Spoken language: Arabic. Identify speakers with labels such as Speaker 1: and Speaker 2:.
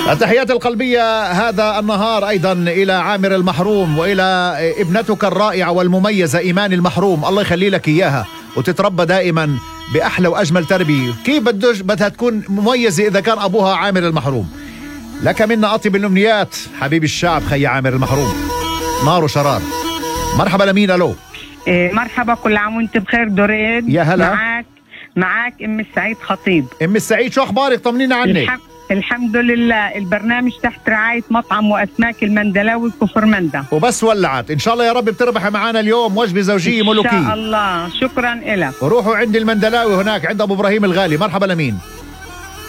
Speaker 1: التحيات القلبية هذا النهار أيضا إلى عامر المحروم وإلى ابنتك الرائعة والمميزة إيمان المحروم. الله يخلي لك إياها وتتربى دائما بأحلى وأجمل تربية. كيف بدها تكون مميزة إذا كان أبوها عامر المحروم؟ لك منا أطيب الأمنيات حبيب الشعب خي عامر المحروم، نار وشرار. مرحبا لمين؟ ألو.
Speaker 2: مرحبا، كل عام وانت بخير دورين.
Speaker 1: يا هلا.
Speaker 2: معك ام السعيد خطيب.
Speaker 1: ام السعيد، شو اخبارك؟ طمنينا عنك.
Speaker 2: الحمد لله. البرنامج تحت رعاية مطعم وأسماك المندلاوي كفر مندا،
Speaker 1: وبس ولعت. إن شاء الله يا رب بتربحي معنا اليوم وجبة زوجية ملوكية
Speaker 2: إن شاء الله. شكرا لك.
Speaker 1: روحوا عند المندلاوي هناك عند أبو إبراهيم الغالي. مرحبا لمين؟